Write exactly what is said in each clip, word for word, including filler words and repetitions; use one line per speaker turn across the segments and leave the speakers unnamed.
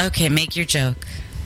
Okay, make your joke.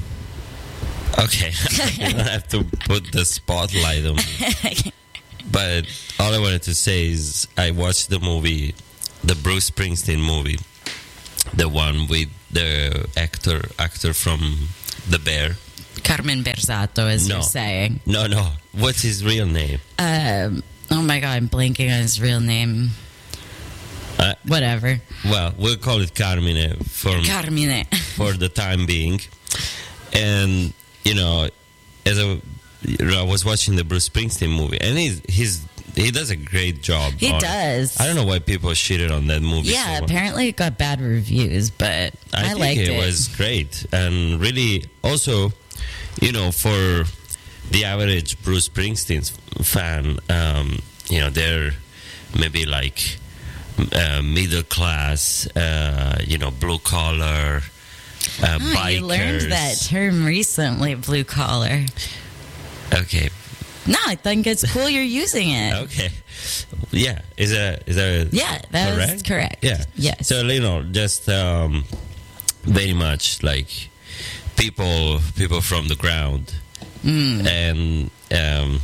Okay, I don't have to put the spotlight on me. But all I wanted to say is I watched the movie, the Bruce Springsteen movie, the one with the actor actor from The Bear.
Carmen Berzato, as
No.
you're saying.
No, no. What's his real name?
Um, oh my God, I'm blanking on his real name.
Uh,
Whatever.
Well, we'll call it Carmine for
Carmine.
for the time being. And you know, as a, you know, I was watching the Bruce Springsteen movie, and he's he's he does a great job.
He
on it.
does.
I don't know why people shitted on that movie.
Yeah,
so much.
apparently it got bad reviews, but I,
I, think
liked
it,
it.
was great, and really also, you know, for the average Bruce Springsteen fan, um, you know, they're maybe like uh, middle class, uh, you know, blue collar. Uh,
Oh,
bikers.
you learned that term recently, blue collar.
Okay.
No, I think it's cool you're using it.
Okay. Yeah. Is that is that
Yeah, that
correct?
is correct.
Yeah.
Yes.
So you know, just um, very much like people people from the ground,
Mm.
and um,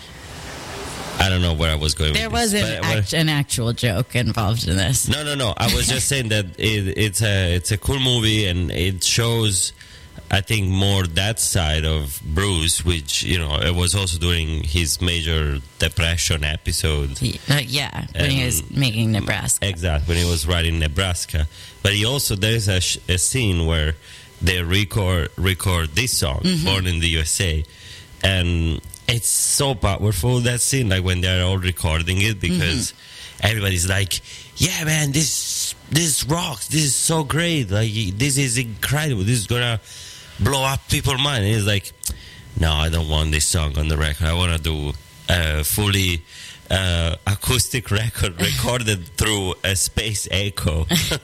I don't know where I was going.
There
with
was
this,
an,
but-
act- an actual joke involved in this.
No, no, no. I was just saying that it, it's a it's a cool movie, and it shows, I think, more that side of Bruce, which, you know, it was also during his major depression episode.
He- uh, yeah, when he was
And-
making Nebraska.
Exactly, when he was writing Nebraska. But he also, there's a, sh- a scene where they record record this song, Born in the U S A, and it's so powerful, that scene, like when they're all recording it, because everybody's like, yeah, man, this this rocks, this is so great, like, this is incredible, this is gonna blow up people's mind. And it's like, no, I don't want this song on the record. I want to do a fully uh, acoustic record recorded through a space echo,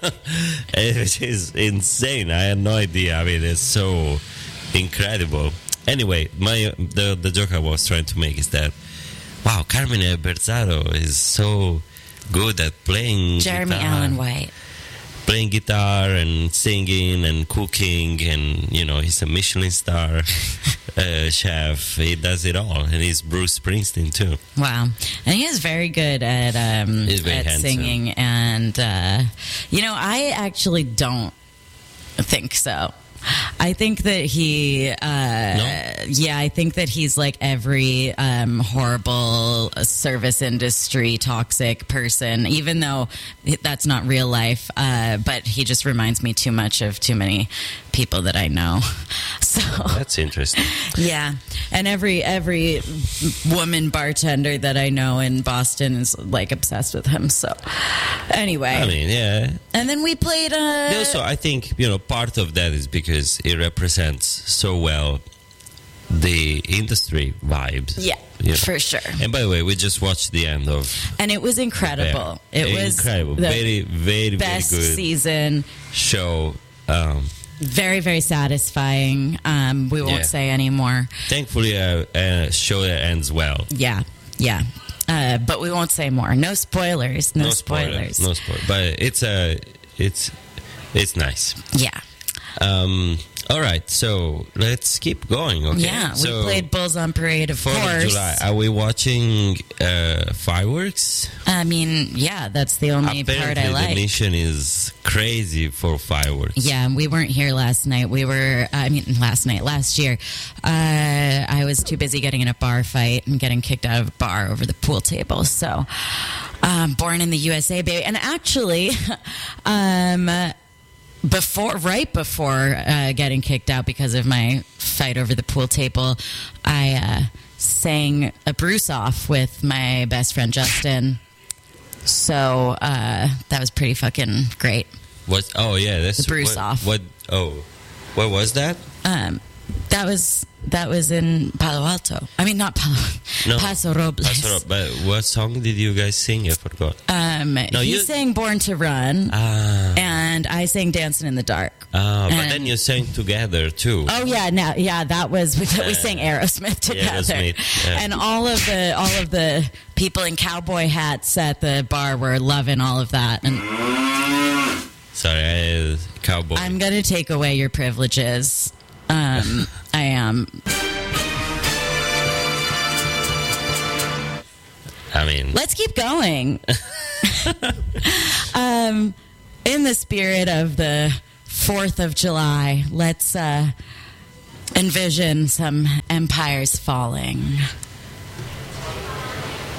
which is insane. I had no idea. I mean, it's so incredible. Anyway, my the the joke I was trying to make is that, wow, Carmine Berzato is so good at playing
Jeremy
guitar,
Allen White.
playing guitar and singing and cooking, and you know, he's a Michelin star uh, chef. He does it all, and he's Bruce Springsteen too.
Wow. And he is very good at um,
He's very
at
handsome.
singing. And, uh, you know, I actually don't think so. I think that he, uh, yeah, I think that he's like every um, horrible service industry toxic person, even though that's not real life. Uh, but he just reminds me too much of too many people that I know. So
That's interesting.
yeah, and every every woman bartender that I know in Boston is like obsessed with him. So anyway,
I mean, yeah.
and then we played. Uh,
Also, I think, you know, part of that is because it represents so well the industry vibes.
yeah,
you know.
for sure.
And by the way, we just watched the end of
And it was incredible.
Bear.
It was
incredible,
the
very, very,
best
very good
season.
show. Um,
Very, very satisfying. Um, we won't
Yeah.
say anymore.
thankfully, a, a show that ends well.
Yeah, yeah. Uh, but we won't say more. No spoilers. No, spoilers.
No spoilers. But it's a, it's, it's nice.
Yeah.
Um, all right, so let's keep going. Okay.
Yeah, we
so,
played Bulls on Parade, of
Fourth
course.
of July. Are we watching uh, fireworks?
I mean, yeah, that's the only part
Apparently,
I
the
like.
nation is crazy for fireworks.
Yeah, we weren't here last night. We were, I mean, last night, last year. Uh, I was too busy getting in a bar fight and getting kicked out of a bar over the pool table. So, um, born in the U S A, baby. And actually, um, before, right before uh, getting kicked out because of my fight over the pool table, I uh, sang a Bruce off with my best friend Justin. So uh, that was pretty fucking great.
What? Oh, yeah. That's
The Bruce
what,
off.
What? Oh, what was that?
Um, that was that was in Palo Alto. I mean, not Palo,
No.
Paso Robles.
Paso Ro- But what song did you guys sing? I forgot.
Um,
No,
he
you-
sang "Born to Run,"
Ah,
and I sang "Dancing in the Dark."
ah, but
and-
then you sang together too.
Oh yeah, no, yeah, that was we, we sang Aerosmith together,
Aerosmith, yeah.
and all of the all of the people in cowboy hats at the bar were loving all of that. And
Sorry, I, cowboy.
I'm going to take away your privileges. Um, I am.
I mean,
let's keep going. um, in the spirit of the fourth of July, let's uh, envision some empires falling.